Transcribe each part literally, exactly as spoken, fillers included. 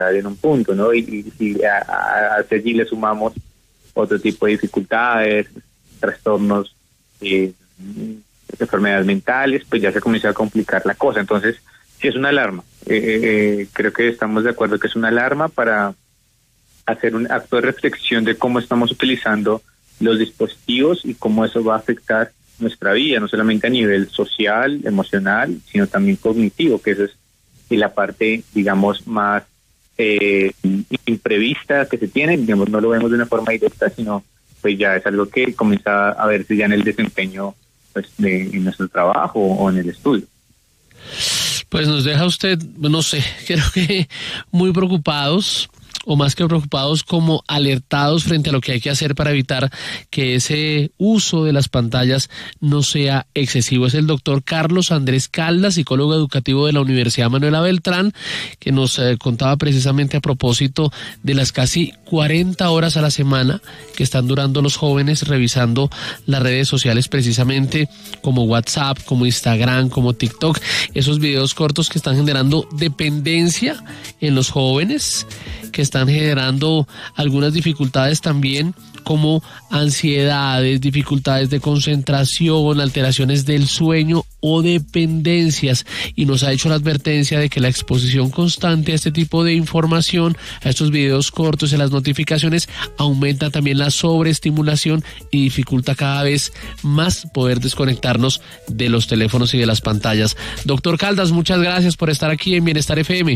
en un punto, ¿no? Y, y si a, a, a allí le sumamos otro tipo de dificultades, trastornos, eh, enfermedades mentales, pues ya se comienza a complicar la cosa. Entonces, sí es una alarma. Eh, eh, creo que estamos de acuerdo que es una alarma para hacer un acto de reflexión de cómo estamos utilizando los dispositivos y cómo eso va a afectar nuestra vida, no solamente a nivel social, emocional, sino también cognitivo, que eso es y la parte, digamos, más eh, imprevista que se tiene. Digamos, no lo vemos de una forma directa, sino pues ya es algo que comienza a verse ya en el desempeño, pues, de en nuestro trabajo o en el estudio. Pues nos deja usted, no sé, creo que muy preocupados, o más que preocupados, como alertados frente a lo que hay que hacer para evitar que ese uso de las pantallas no sea excesivo. Es el doctor Carlos Andrés Caldas, psicólogo educativo de la Universidad Manuela Beltrán, que nos eh, contaba precisamente a propósito de las casi cuarenta horas a la semana que están durando los jóvenes revisando las redes sociales, precisamente como WhatsApp, como Instagram, como TikTok, esos videos cortos que están generando dependencia en los jóvenes, que están generando algunas dificultades también, como ansiedades, dificultades de concentración, alteraciones del sueño o dependencias, y nos ha hecho la advertencia de que la exposición constante a este tipo de información, a estos videos cortos y a las notificaciones, aumenta también la sobreestimulación y dificulta cada vez más poder desconectarnos de los teléfonos y de las pantallas. Doctor Caldas, muchas gracias por estar aquí en Bienestar F M.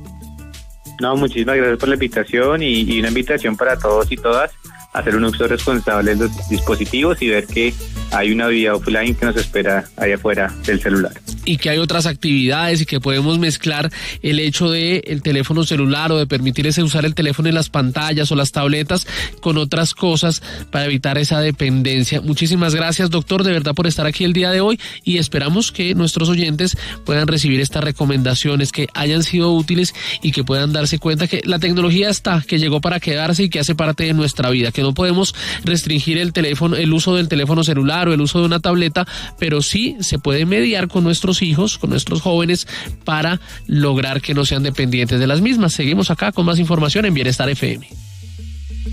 No, muchísimas gracias por la invitación y, y una invitación para todos y todas a hacer un uso responsable de los dispositivos y ver que hay una vida offline que nos espera allá afuera del celular. Y que hay otras actividades y que podemos mezclar el hecho de el teléfono celular o de permitir ese usar el teléfono en las pantallas o las tabletas con otras cosas para evitar esa dependencia. Muchísimas gracias, doctor, de verdad, por estar aquí el día de hoy, y esperamos que nuestros oyentes puedan recibir estas recomendaciones, que hayan sido útiles y que puedan darse cuenta que la tecnología está, que llegó para quedarse y que hace parte de nuestra vida, que no podemos restringir el teléfono, el uso del teléfono celular o el uso de una tableta, pero sí se puede mediar con nuestros hijos, con nuestros jóvenes, para lograr que no sean dependientes de las mismas. Seguimos acá con más información en Bienestar F M.